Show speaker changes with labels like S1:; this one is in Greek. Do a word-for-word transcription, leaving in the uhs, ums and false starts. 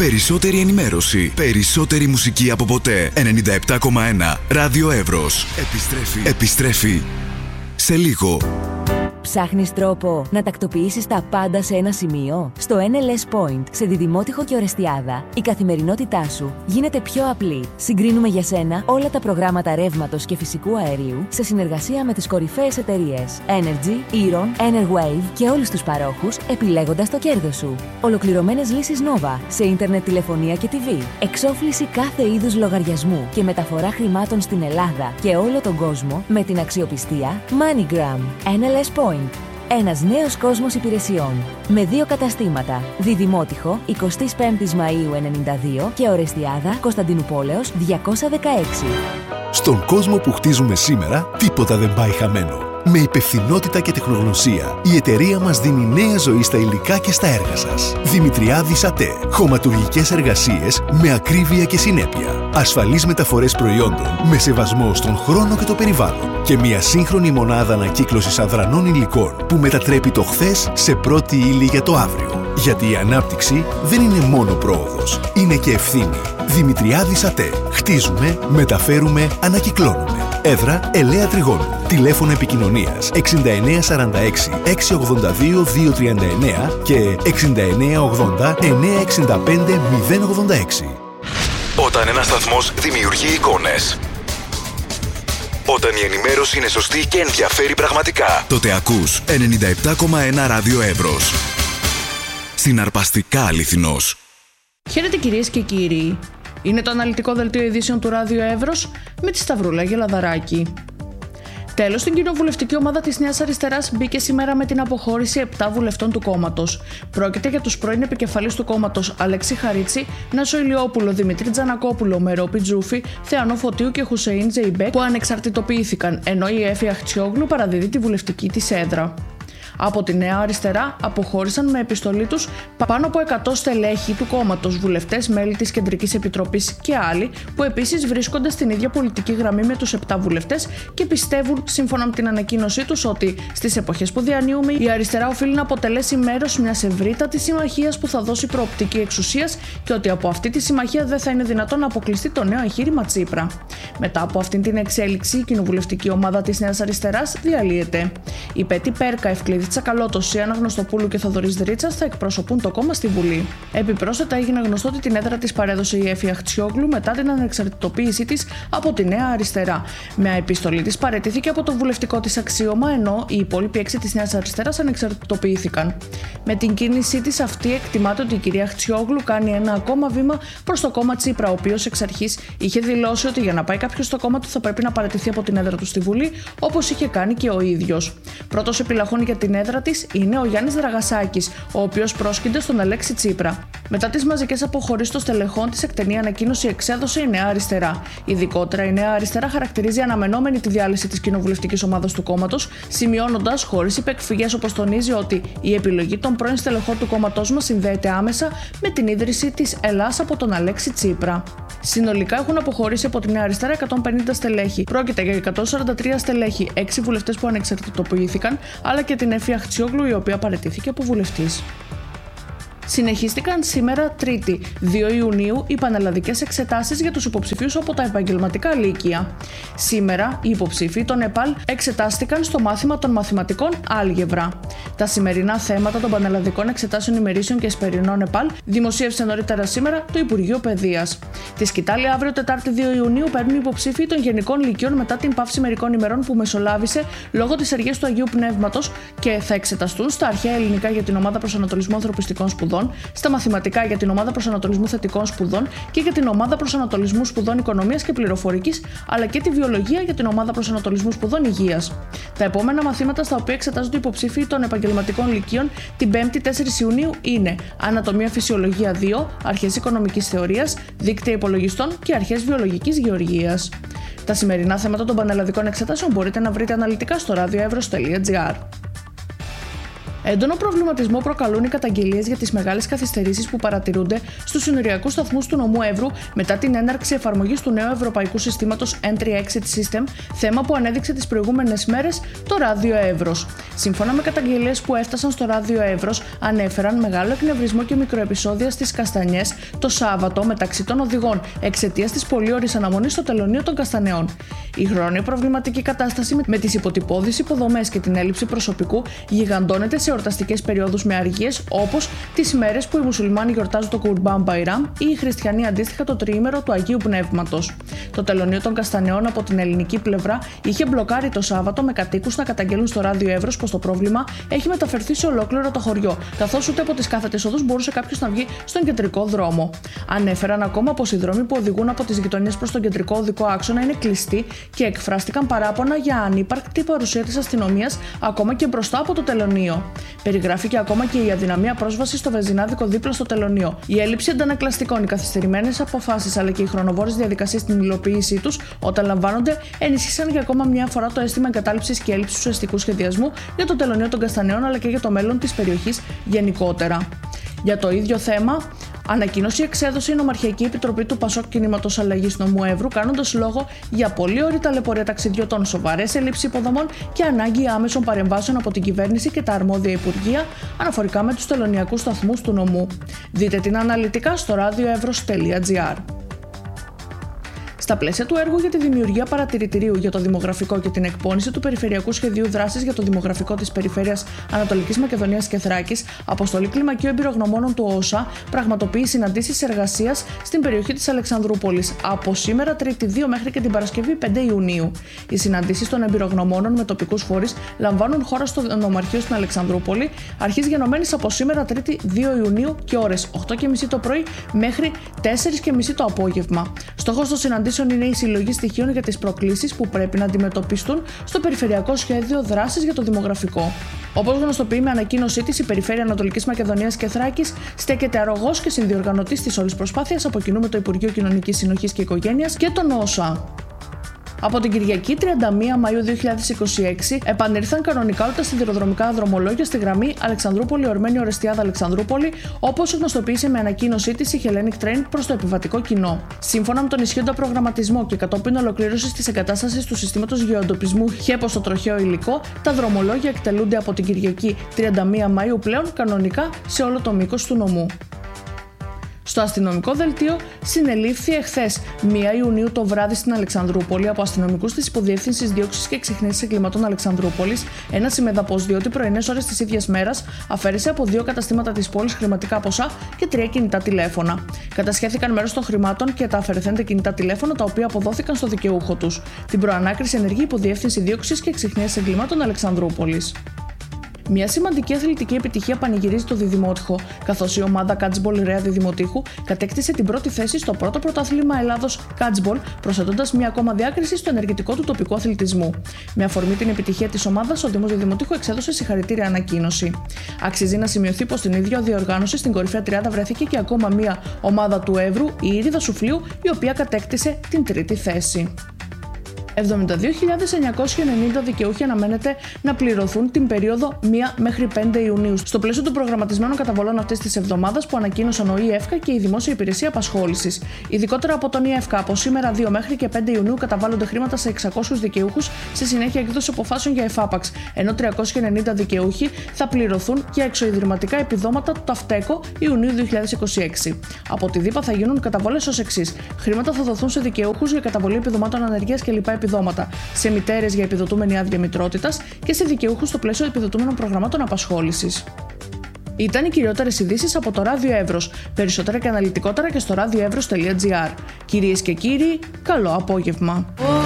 S1: Περισσότερη ενημέρωση. Περισσότερη μουσική από ποτέ. ενενήντα επτά κόμμα ένα Ράδιο Εύρος. Επιστρέφει. Επιστρέφει σε λίγο.
S2: Ψάχνεις τρόπο να τακτοποιήσεις τα πάντα σε ένα σημείο? Στο εν ελ ες Point, σε Διδημότυχο και Ορεστιάδα, η καθημερινότητά σου γίνεται πιο απλή. Συγκρίνουμε για σένα όλα τα προγράμματα ρεύματος και φυσικού αερίου σε συνεργασία με τις κορυφαίες εταιρείες Energy, Eron, Enerwave και όλους τους παρόχους, επιλέγοντας το κέρδος σου. Ολοκληρωμένες λύσεις Nova σε ίντερνετ, τηλεφωνία και τι βι. Εξόφληση κάθε είδους λογαριασμού και μεταφορά χρημάτων στην Ελλάδα και όλο τον κόσμο με την αξιοπιστία MoneyGram. εν ελ ες Point. Ένας νέος κόσμος υπηρεσιών. Με δύο καταστήματα. Διδημότυχο, εικοστή πέμπτη Μαΐου ενενήντα δύο και Ορεστιάδα, Κωνσταντινούπολεως διακόσια δεκαέξι.
S3: Στον κόσμο που χτίζουμε σήμερα, τίποτα δεν πάει χαμένο. Με υπευθυνότητα και τεχνογνωσία, η εταιρεία μας δίνει νέα ζωή στα υλικά και στα έργα σας. Δημητριάδης ΑΤΕ. Χωματουργικές εργασίες με ακρίβεια και συνέπεια. Ασφαλείς μεταφορές προϊόντων με σεβασμό στον χρόνο και το περιβάλλον. Και μια σύγχρονη μονάδα ανακύκλωσης αδρανών υλικών που μετατρέπει το χθες σε πρώτη ύλη για το αύριο. Γιατί η ανάπτυξη δεν είναι μόνο πρόοδος, είναι και ευθύνη. Δημητριάδης ΑΤΕ. Χτίζουμε, μεταφέρουμε, ανακυκλώνουμε. Έδρα Ελαία Τριγώνου. Τηλέφωνο επικοινωνίας εξήντα εννέα σαράντα έξι εξακόσια ογδόντα δύο διακόσια τριάντα εννέα και εξήντα εννέα ογδόντα εννέα εξήντα πέντε μηδέν ογδόντα έξι.
S1: Όταν ένας σταθμός δημιουργεί εικόνες, όταν η ενημέρωση είναι σωστή και ενδιαφέρει πραγματικά, τότε ακούς ενενήντα επτά κόμμα ένα Ράδιο Εύρος. Συναρπαστικά αληθινός.
S4: Χαίρετε κυρίες και κύριοι. Είναι το αναλυτικό δελτίο ειδήσεων του Ράδιο Εύρος με τη Σταυρούλα Γελαδαράκη. Τέλος, στην κοινοβουλευτική ομάδα της Νέας Αριστεράς μπήκε σήμερα με την αποχώρηση επτά βουλευτών του κόμματος. Πρόκειται για τους πρώην επικεφαλής του κόμματος Αλέξη Χαρίτση, Νάσο Ηλιόπουλο, Δημητρή Τζανακόπουλο, Μερόπη Τζούφη, Θεανό Φωτίου και Χουσεΐν Τζεϊμπέκ, που ανεξαρτητοποιήθηκαν, ενώ η Έφη Αχτσιόγλου παραδίδει τη βουλευτική της έδρα. Από τη Νέα Αριστερά αποχώρησαν με επιστολή τους πάνω από εκατό στελέχη του κόμματος, βουλευτές, μέλη της Κεντρικής Επιτροπής και άλλοι, που επίσης βρίσκονται στην ίδια πολιτική γραμμή με τους επτά βουλευτές και πιστεύουν, σύμφωνα με την ανακοίνωσή τους, ότι στις εποχές που διανύουμε η αριστερά οφείλει να αποτελέσει μέρος μιας ευρύτατης συμμαχίας που θα δώσει προοπτική εξουσίας και ότι από αυτή τη συμμαχία δεν θα είναι δυνατόν να αποκλειστεί το νέο εγχείρημα Τσίπρα. Μετά από αυτήν την εξέλιξη, η κοινοβουλευτική ομάδα της Νέας Αριστεράς διαλύεται. Η Πέτη Πέρκα, Ευκλήδη Τσακαλώτος, η Άννα Γνωστοπούλου και Θοδωρής Δρίτσας θα εκπροσωπούν το κόμμα στη Βουλή. Επιπρόσθετα, έγινε γνωστό ότι την έδρα της παρέδωσε η Έφη Αχτσιόγλου μετά την ανεξαρτητοποίησή της από τη Νέα Αριστερά. Με επιστολή της παραιτήθηκε από το βουλευτικό της αξίωμα, ενώ οι υπόλοιποι έξι της Νέας Αριστεράς ανεξαρτητοποιήθηκαν. Με την κίνησή της αυτή, εκτιμάται ότι η κυρία Αχτσιόγλου κάνει ένα ακόμα βήμα προς το κόμμα Τσίπρα, ο οποίος εξ αρχής είχε δηλώσει ότι για να πάει κάποιος στο κόμμα του θα πρέπει να παραιτηθεί από την έδρα του στη Βουλή, όπως είχε κάνει και ο ίδιος. Πρώτος επιλαχών για την έδρα της είναι ο Γιάννης Δραγασάκης, ο οποίος πρόσκυνται στον Αλέξη Τσίπρα. Μετά τις μαζικές αποχωρήσεις των στελεχών της, εκτενή ανακοίνωση εξέδωσε η Νέα Αριστερά. Ειδικότερα, η Νέα Αριστερά χαρακτηρίζει αναμενόμενη τη διάλυση της κοινοβουλευτικής ομάδας του κόμματος, σημειώνοντας χωρίς υπεκφυγές, όπως τονίζει, ότι η επιλογή των πρώην στελεχών του κόμματός μας συνδέεται άμεσα με την ίδρυση της Ελλάς από τον Αλέξη Τσίπρα. Συνολικά έχουν αποχωρήσει από τη Νέα Αριστερά εκατόν πενήντα στελέχη. Πρόκειται για εκατόν σαράντα τρία στελέχη, έξι βουλευτές που ανεξαρτητοποιήθηκαν, αλλά και την Έφη Αχτσιόγλου, η οποία παραιτήθηκε από βουλευτής. Συνεχίστηκαν σήμερα Τρίτη, δύο Ιουνίου, οι πανελλαδικές εξετάσεις για τους υποψηφίους από τα επαγγελματικά λύκεια. Σήμερα, οι υποψήφοι των ΕΠΑΛ εξετάστηκαν στο μάθημα των μαθηματικών Άλγευρα. Τα σημερινά θέματα των πανελλαδικών εξετάσεων ημερήσεων και εσπερινών ΕΠΑΛ δημοσίευσε νωρίτερα σήμερα το Υπουργείο Παιδείας. Τη σκητάλη αύριο, Τετάρτη δύο Ιουνίου, παίρνουν οι υποψήφοι των Γενικών Λυκειών μετά την παύση μερικών ημερών που μεσολάβησε λόγω της αργίας του Αγίου Πνεύματος και θα εξεταστούν στα αρχαία ελληνικά για την ομάδα προσανατολισμού ανθρωπιστικών σπουδών, στα μαθηματικά για την ομάδα προσανατολισμού θετικών σπουδών και για την ομάδα προσανατολισμού σπουδών οικονομίας και πληροφορικής, αλλά και τη βιολογία για την ομάδα προσανατολισμού σπουδών υγείας. Τα επόμενα μαθήματα στα οποία εξετάζονται οι υποψήφοι των επαγγελματικών λυκείων την πέμπτη τέσσερις Ιουνίου είναι Ανατομία Φυσιολογία δύο, Αρχές Οικονομικής Θεωρίας, Δίκτυα Υπολογιστών και Αρχές Βιολογικής Γεωργίας. Τα σημερινά θέματα των πανελλαδικών εξετάσεων μπορείτε να βρείτε αναλυτικά στο ράδιο εύρος τελεία τζι άρ. Έντονο προβληματισμό προκαλούν οι καταγγελίες για τις μεγάλες καθυστερήσεις που παρατηρούνται στους συνοριακούς σταθμούς του νομού Εύρου μετά την έναρξη εφαρμογής του νέου ευρωπαϊκού συστήματος Entry-Exit System, θέμα που ανέδειξε τις προηγούμενες μέρες το Ράδιο Εύρος. Σύμφωνα με καταγγελίες που έφτασαν στο Ράδιο Εύρος, ανέφεραν μεγάλο εκνευρισμό και μικροεπισόδια στις Καστανιές το Σάββατο μεταξύ των οδηγών εξαιτίας της πολύωρης αναμονής στο τελωνείο των Καστανεών. Η χρόνια προβληματική κατάσταση με τις υποτυπώδεις υποδομές και την έλλειψη προσωπικού γιγαντώνεται σε εορταστικές περιόδους με αργίες, όπως τις μέρες που οι μουσουλμάνοι γιορτάζουν το Κουρμπάν Μπαϊράμ ή οι χριστιανοί αντίστοιχα το τριήμερο του Αγίου Πνεύματος. Το τελωνείο των Καστανεών από την ελληνική πλευρά είχε μπλοκάρει το Σάββατο με κατοίκους να καταγγέλουν στο Ράδιο Εύρος πως το πρόβλημα έχει μεταφερθεί σε ολόκληρο το χωριό, καθώς ούτε από τις κάθετες οδούς μπορούσε κάποιος να βγει στον κεντρικό δρόμο. Ανέφεραν ακόμα πως οι δρόμοι που οδηγούν από τις γειτονιές προς τον κεντρικό οδικό άξονα είναι κλειστοί και εκφράστηκαν παράπονα για ανύπαρκτη παρουσία της αστυνομίας ακόμα και μπροστά από το τελωνείο. Περιγράφηκε ακόμα και η αδυναμία πρόσβασης στο βενζινάδικο δίπλα στο τελωνείο. Η έλλειψη αντανακλαστικών, οι καθυστερημένες αποφάσεις αλλά και οι χρονοβόρες διαδικασίες στην υλοποίησή τους όταν λαμβάνονται ενίσχυσαν για ακόμα μια φορά το αίσθημα εγκατάλειψης και έλλειψης ουσιαστικού σχεδιασμού για το τελωνείο των Καστανεών αλλά και για το μέλλον της περιοχής γενικότερα. Για το ίδιο θέμα, ανακοίνωση εξέδωσε η Νομαρχιακή Επιτροπή του Πασόκ Κινήματος Αλλαγής νομού Εύρου, κάνοντας λόγο για πολύ ωρή ταλαιπωρία ταξιδιωτών, σοβαρές ελλείψεις υποδομών και ανάγκη άμεσων παρεμβάσεων από την κυβέρνηση και τα αρμόδια υπουργεία αναφορικά με τους τελωνειακούς σταθμούς του νομού. Δείτε την αναλυτικά στο radioevros τελεία gr. Στα πλαίσια του έργου για τη δημιουργία παρατηρητηρίου για το δημογραφικό και την εκπόνηση του Περιφερειακού Σχεδίου Δράσης για το Δημογραφικό της Περιφέρειας Ανατολικής Μακεδονίας και Θράκης, Αποστολή Κλιμακίου Εμπειρογνωμόνων του ΟΣΑ πραγματοποιεί συναντήσεις εργασίας στην περιοχή της Αλεξανδρούπολης από σήμερα Τρίτη δύο μέχρι και την Παρασκευή πέντε Ιουνίου. Οι συναντήσεις των εμπειρογνωμόνων με τοπικούς φορείς λαμβάνουν χώρα στο Νομαρχείο στην Αλεξανδρούπολη, αρχής γενομένης από σήμερα Τρίτη δύο Ιουνίου και ώρες οκτώ και μισή το πρωί μέχρι τέσσερις και μισή το απόγευμα. Στόχος των συναντήσεων είναι η συλλογή στοιχείων για τις προκλήσεις που πρέπει να αντιμετωπιστούν στο Περιφερειακό Σχέδιο Δράσης για το Δημογραφικό. Όπως γνωστοποιεί με ανακοίνωσή της, η Περιφέρεια Ανατολικής Μακεδονίας και Θράκης στέκεται αρρωγός και συνδιοργανωτής της όλης προσπάθειας από κοινού με το Υπουργείο Κοινωνικής Συνοχής και Οικογένειας και τον ΟΣΑ. Από την Κυριακή τριάντα μία Μαΐου δύο χιλιάδες είκοσι έξι επανήλθαν κανονικά όλα τα σιδηροδρομικά δρομολόγια στη γραμμή Αλεξανδρούπολη-Ορμένη-Ορεστιάδα-Αλεξανδρούπολη, όπως γνωστοποίησε με ανακοίνωσή της η Hellenic Train προς το επιβατικό κοινό. Σύμφωνα με τον ισχύοντα προγραμματισμό και κατόπιν ολοκλήρωσης της εγκατάστασης του συστήματος γεωεντοπισμού ΧΕΠΟ στο τροχαίο υλικό, τα δρομολόγια εκτελούνται από την Κυριακή τριάντα μία Μαΐου πλέον κανονικά σε όλο το μήκος του νομού. Στο αστυνομικό δελτίο συνελήφθη εχθές πρώτη Ιουνίου το βράδυ στην Αλεξανδρούπολη από αστυνομικούς της Υποδιεύθυνσης Δίωξης και Εξυχνίασης Εγκλημάτων Αλεξανδρούπολης ένα ημεδαπός, διότι πρωινές ώρες της ίδιας μέρας αφαίρεσε από δύο καταστήματα της πόλης χρηματικά ποσά και τρία κινητά τηλέφωνα. Κατασχέθηκαν μέρος των χρημάτων και τα αφαιρεθέντα κινητά τηλέφωνα, τα οποία αποδόθηκαν στο δικαιούχο τους. Την προανάκριση ενεργεί η Υποδιεύθυνση Δίωξης και Εξυχνίασης Εγκλημάτων Αλεξανδρούπολης. Μια σημαντική αθλητική επιτυχία πανηγυρίζει το Διδημότυχο, καθώς η ομάδα Catchball Ρέα Διδημοτύχου κατέκτησε την πρώτη θέση στο πρώτο πρωτάθλημα Ελλάδος Catchball, προσθέτοντας μια ακόμα διάκριση στο ενεργητικό του τοπικού αθλητισμού. Με αφορμή την επιτυχία της ομάδας, ο Δήμος Διδημοτύχου εξέδωσε συγχαρητήρια ανακοίνωση. Αξίζει να σημειωθεί πως στην ίδια διοργάνωση στην κορυφαία τριάδα βρέθηκε και ακόμα μια ομάδα του Εύρου, η Ήριδα Σουφλίου, η οποία κατέκτησε την τρίτη θέση. εβδομήντα δύο χιλιάδες εννιακόσιοι ενενήντα δικαιούχοι αναμένεται να πληρωθούν την περίοδο πρώτη μέχρι πέντε Ιουνίου, στο πλαίσιο των προγραμματισμένων καταβολών αυτής της εβδομάδας που ανακοίνωσαν ο ΙΕΦΚΑ και η Δημόσια Υπηρεσία Απασχόλησης. Ειδικότερα από τον ΙΕΦΚΑ, από σήμερα δύο μέχρι και πέντε Ιουνίου καταβάλλονται χρήματα σε εξακόσιους δικαιούχους σε συνέχεια εκδόση αποφάσεων για εφάπαξ, ενώ τριακόσιοι ενενήντα δικαιούχοι θα πληρωθούν για εξοειδηματικά επιδόματα του Ταυτέκο Ιουνίου δύο χιλιάδες είκοσι έξι. Από τη ΔΥΠΑ θα γίνουν καταβολές ως εξής: χρήματα θα δοθούν σε δικαιούχους για καταβολή επιδομάτων ανεργίας και λοιπά επιδόματα, σε μητέρες για επιδοτούμενη άδεια μητρότητας και σε δικαιούχους στο πλαίσιο επιδοτούμενων προγραμμάτων απασχόλησης. Ήταν οι κυριότερες ειδήσεις από το Ράδιο Εύρος. Περισσότερα και αναλυτικότερα και στο radioevros τελεία gr. Κυρίες και κύριοι, καλό απόγευμα.